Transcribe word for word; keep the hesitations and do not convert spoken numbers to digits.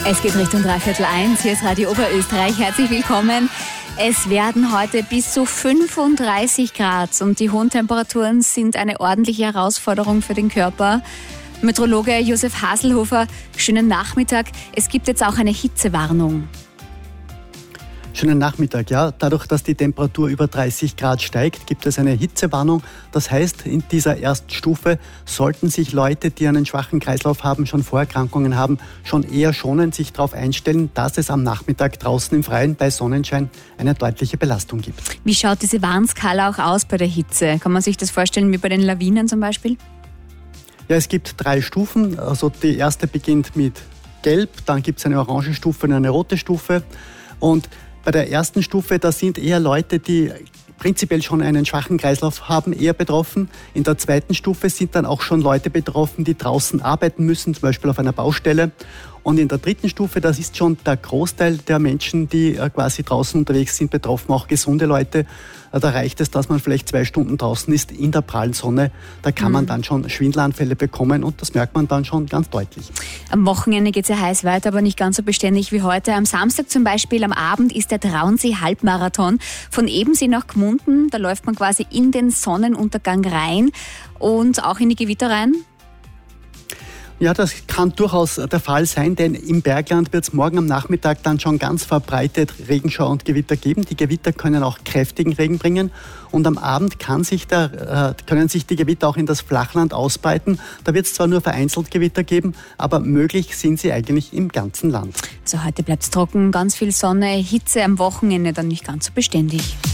Es geht Richtung Dreiviertel eins. Hier ist Radio Oberösterreich. Herzlich willkommen. Es werden heute bis zu fünfunddreißig Grad und die hohen Temperaturen sind eine ordentliche Herausforderung für den Körper. Meteorologe Josef Haselhofer, schönen Nachmittag. Es gibt jetzt auch eine Hitzewarnung. Schönen Nachmittag. Ja, dadurch, dass die Temperatur über dreißig Grad steigt, gibt es eine Hitzewarnung. Das heißt, in dieser ersten Stufe sollten sich Leute, die einen schwachen Kreislauf haben, schon Vorerkrankungen haben, schon eher schonen, sich darauf einstellen, dass es am Nachmittag draußen im Freien bei Sonnenschein eine deutliche Belastung gibt. Wie schaut diese Warnskala auch aus bei der Hitze? Kann man sich das vorstellen wie bei den Lawinen zum Beispiel? Ja, es gibt drei Stufen. Also die erste beginnt mit Gelb, dann gibt es eine orange Stufe und eine rote Stufe. Und bei der ersten Stufe, da sind eher Leute, die prinzipiell schon einen schwachen Kreislauf haben, eher betroffen. In der zweiten Stufe sind dann auch schon Leute betroffen, die draußen arbeiten müssen, zum Beispiel auf einer Baustelle. Und in der dritten Stufe, das ist schon der Großteil der Menschen, die quasi draußen unterwegs sind, betroffen, auch gesunde Leute. Da reicht es, dass man vielleicht zwei Stunden draußen ist in der prallen Sonne. Da kann man dann schon Schwindelanfälle bekommen und das merkt man dann schon ganz deutlich. Am Wochenende geht es ja heiß weiter, aber nicht ganz so beständig wie heute. Am Samstag zum Beispiel, am Abend, ist der Traunsee-Halbmarathon von Ebensee nach Gmunden. Da läuft man quasi in den Sonnenuntergang rein und auch in die Gewitter rein. Ja, das kann durchaus der Fall sein, denn im Bergland wird es morgen am Nachmittag dann schon ganz verbreitet Regenschauer und Gewitter geben. Die Gewitter können auch kräftigen Regen bringen und am Abend kann sich der, äh, können sich die Gewitter auch in das Flachland ausbreiten. Da wird es zwar nur vereinzelt Gewitter geben, aber möglich sind sie eigentlich im ganzen Land. Also heute bleibt es trocken, ganz viel Sonne, Hitze am Wochenende dann nicht ganz so beständig.